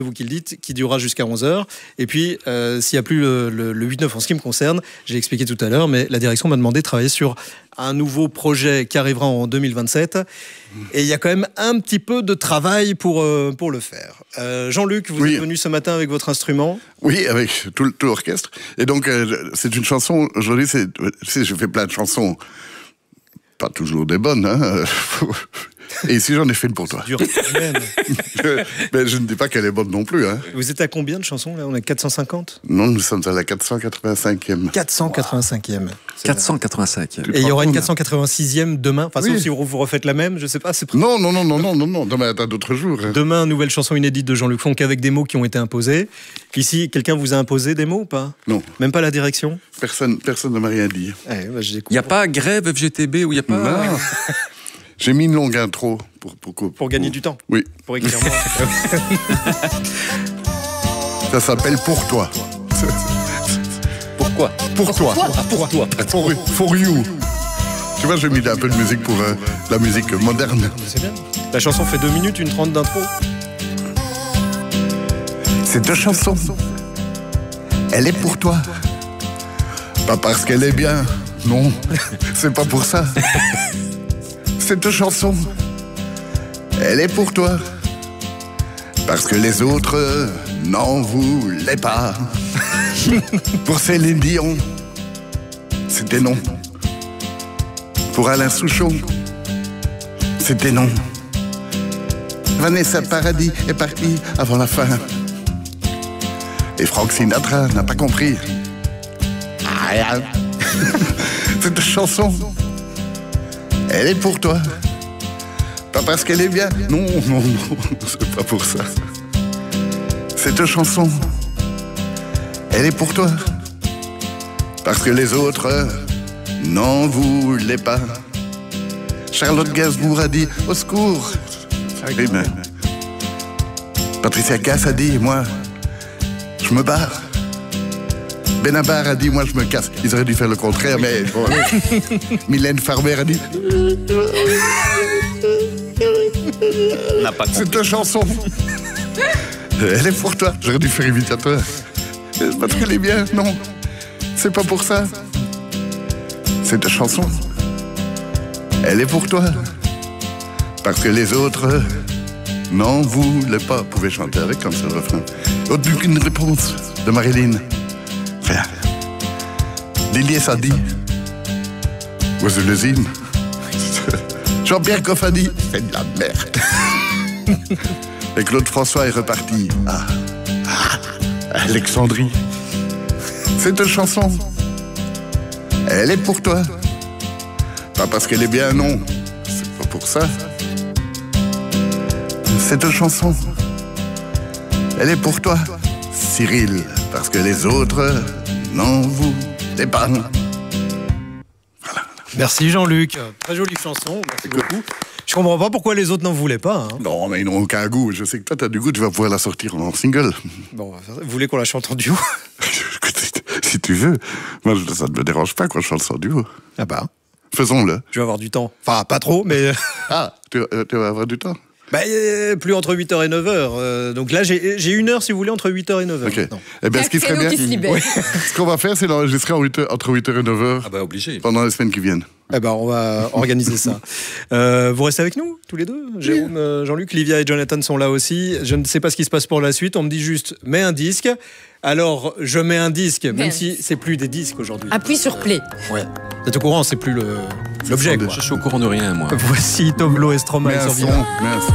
vous qui le dites, qui durera jusqu'à 11h. Et puis, s'il n'y a plus le 8-9 en ce qui me concerne, j'ai expliqué tout à l'heure, mais la direction m'a demandé de travailler sur un nouveau projet qui arrivera en 2027. Et il y a quand même un petit peu de travail pour le faire. Jean-Luc, vous êtes venu ce matin avec votre instrument. Oui, avec tout l'orchestre. Et donc, c'est une chanson, aujourd'hui, je fais plein de chansons, pas toujours des bonnes, hein. Et ici, j'en ai fait une pour toi. Mais je ne dis pas qu'elle est bonne non plus. Hein. Vous êtes à combien de chansons là ? On est 450 ? Non, nous sommes à la 485e. 485e. 485e. Et il y aura une 486e demain. Enfin, sauf si vous refaites la même, je sais pas. C'est non. Demain, t'as d'autres jours. Hein. Demain, nouvelle chanson inédite de Jean-Luc Fonck avec des mots qui ont été imposés. Ici, quelqu'un vous a imposé des mots ou pas ? Non. Même pas la direction ? Personne ne m'a rien dit. Il n'y a pas grève FGTB ou il n'y a pas... Non. J'ai mis une longue intro pour gagner du temps. Oui. Pour écrire moi. Ça s'appelle Pour toi. Pourquoi ? Pour toi. Pour toi. For you. Tu vois, j'ai mis un peu de musique pour la musique moderne. C'est bien. La chanson fait 2 minutes, 1:30 d'intro. Cette chanson, elle est pour toi. Pas parce qu'elle est bien. Non, c'est pas pour ça. Cette chanson, elle est pour toi. Parce que les autres n'en voulaient pas. Pour Céline Dion, c'était non. Pour Alain Souchon, c'était non. Vanessa Paradis est partie avant la fin. Et Frank Sinatra n'a pas compris. Cette chanson, elle est pour toi. Pas parce qu'elle est bien. Non, c'est pas pour ça. Cette chanson, elle est pour toi. Parce que les autres n'en voulaient pas. Charlotte Gainsbourg a dit au secours. Oui, mais Patricia Cass a dit moi, je me barre. Benabar a dit moi je me casse. Ils auraient dû faire le contraire, mais bon. Mylène Farmer a dit c'est ta chanson. Elle est pour toi. J'aurais dû faire imitateur. Parce qu'elle est bien. Non, c'est pas pour ça. C'est ta chanson. Elle est pour toi. Parce que les autres n'en voulaient pas. Vous pouvez chanter avec comme ça le refrain. Aucune réponse de Marilyn. Rien. Lilier Sadi. Oiseau Lezine. Jean-Pierre Coff a dit c'est de la merde. Et Claude François est reparti à Alexandrie. Cette chanson, elle est pour toi. Pas parce qu'elle est bien, non. C'est pas pour ça. Cette chanson, elle est pour toi, Cyril. Parce que les autres n'en voulaient pas. Voilà. Merci Jean-Luc. Très jolie chanson. Merci beaucoup. Je comprends pas pourquoi les autres n'en voulaient pas. Hein. Non, mais ils n'ont aucun goût. Je sais que toi, tu as du goût, tu vas pouvoir la sortir en single. Bon, vous voulez qu'on la chante en duo ? Si tu veux. Moi, ça ne me dérange pas qu'on chante en duo. Ah bah. Faisons-le. Je vais avoir du temps. Enfin, pas trop, mais... Ah, tu vas avoir du temps ? Bah, plus entre 8h et 9h. Donc là, j'ai 1 heure, si vous voulez, entre 8h et 9h. Ok. Eh bien, ce qui serait bien... Ce qu'on va faire, c'est l'enregistrer entre 8h et 9h. Ah bah, obligé. Pendant les semaines qui viennent. Eh ben, on va organiser ça. Vous restez avec nous, tous les deux ? Jérôme, Jean-Luc, Livia et Jonathan sont là aussi. Je ne sais pas ce qui se passe pour la suite. On me dit juste, mets un disque. Alors, je mets un disque, même si c'est plus des disques aujourd'hui. Appuie sur play. Ouais. Vous êtes au courant, c'est plus l'objet. Je suis au courant de rien, moi. Voici Toblo et Stromae sur Viva.